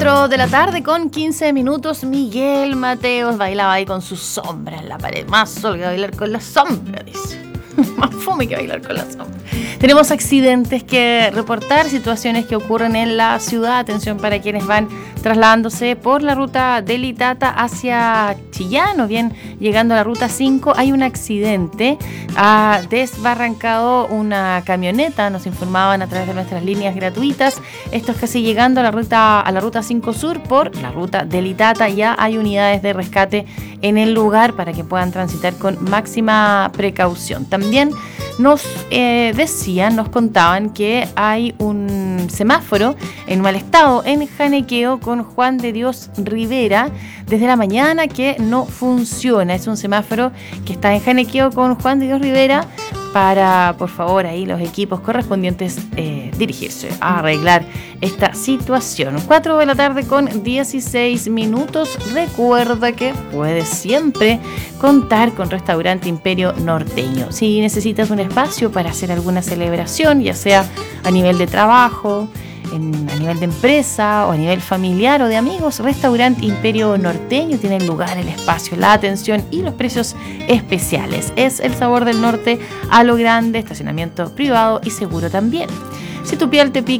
4 de la tarde con 15 minutos. Miguel Mateos bailaba ahí con su sombra en la pared. Más sol que bailar con la sombra, dice. Más fome que bailar con la sombra. Tenemos accidentes que reportar, situaciones que ocurren en la ciudad. Atención para quienes van trasladándose por la ruta de Litata hacia Chillán o bien llegando a la ruta 5. Hay un accidente. Ha desbarrancado una camioneta, nos informaban a través de nuestras líneas gratuitas. Esto es casi llegando a la ruta 5 Sur por la ruta de Litata. Ya hay unidades de rescate en el lugar para que puedan transitar con máxima precaución. También nos nos contaban que hay un semáforo en mal estado en Janequeo con Juan de Dios Rivera desde la mañana que no funciona. Es un semáforo que está en Janequeo con Juan de Dios Rivera para, por favor, ahí los equipos correspondientes dirigirse a arreglar esta situación. 4 de la tarde con 16 minutos. Recuerda que puedes siempre contar con Restaurante Imperio Norteño. Si necesitas un espacio para hacer alguna celebración, ya sea a nivel de trabajo, a nivel de empresa o a nivel familiar o de amigos, Restaurante Imperio Norteño tiene el lugar, el espacio, la atención y los precios especiales. Es el sabor del norte a lo grande, estacionamiento privado y seguro también. Si tu piel te pica